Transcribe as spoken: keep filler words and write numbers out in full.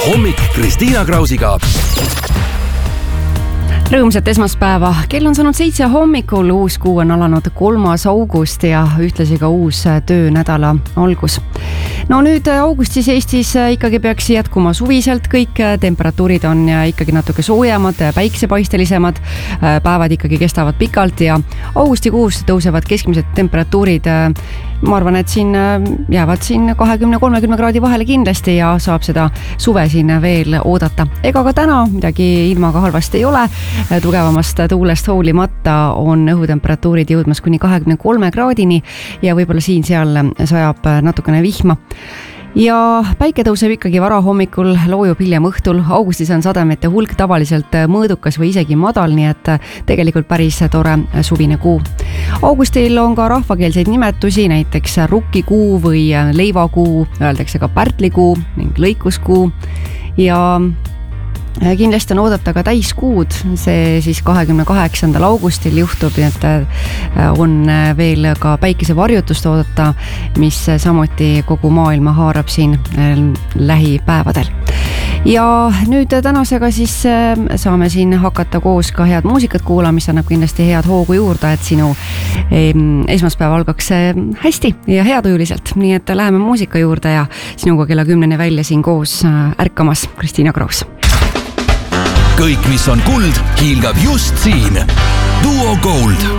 hommik Kristiina Krausiga. Rõõmsat esmaspäeva. Kell on saanud seitse hommikul, uus kuu on alanud kolmas august ja ühtlasi ka uus töönädala algus. No nüüd augustis Eestis ikkagi peaks jätkuma suviselt, kõik temperatuurid on ikkagi natuke soojemad, päiksepaistelisemad, päevad ikkagi kestavad pikalt ja augustikuus tõusevad keskmised temperatuurid. Ma arvan, et siin jäävad siin kakskümmend kolmkümmend kraadi vahele kindlasti ja saab seda suve siin veel oodata. Ega ka täna midagi ilmaga halvasti ei ole. Tugevamast tuulest hoolimata on õhutemperatuurid jõudmas kuni kakskümmend kolm kraadini ja võib-olla siin seal sajab natukene vihma. Ja päike tõuseb ikkagi vara hommikul, loojub hiljem õhtul. Augustis on sademete hulk tavaliselt mõõdukas või isegi madal, nii et tegelikult päris tore suvine kuu. Augustil on ka rahvakeelseid nimetusi, näiteks rukkikuu või leivakuu, öeldakse ka pärtlikuu ning lõikuskuu ja kindlasti on oodata ka täiskuud, see siis kakskümmend kaheksandal augustil juhtub, et on veel ka päikesevarjutust oodata, mis samuti kogu maailma haarab siin lähipäevadel. Ja nüüd tänasega siis saame siin hakata koos ka head muusikat kuula, mis annab kindlasti head hoogu juurde, et sinu esmaspäev algaks hästi ja heatujuliselt. Nii et läheme muusika juurde ja sinuga kella kümneni välja siin koos ärkamas Kristiina Kraus. Kõik, mis on kuld, hiilgab just siin. Duo Gold.